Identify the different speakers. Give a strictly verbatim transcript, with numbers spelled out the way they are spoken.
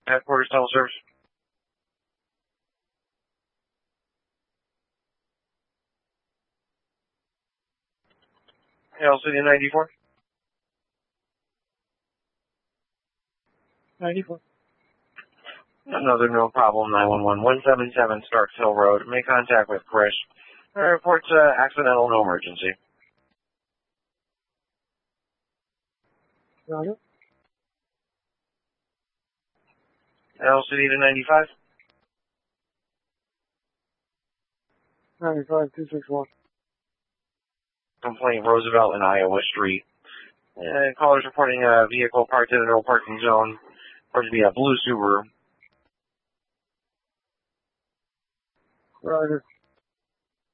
Speaker 1: Headquarters teleservice. L City ninety-four.
Speaker 2: ninety-four.
Speaker 1: Another no problem, nine one one, one seven seven Starks Hill Road. Make contact with Chris. Reports uh, accidental, no emergency.
Speaker 2: Roger.
Speaker 1: L City to ninety-five.
Speaker 2: ninety-five, two six one.
Speaker 1: Complaint Roosevelt and Iowa Street. Uh, callers reporting a vehicle parked in a no parking zone. Or to be a blue Subaru.
Speaker 2: Roger.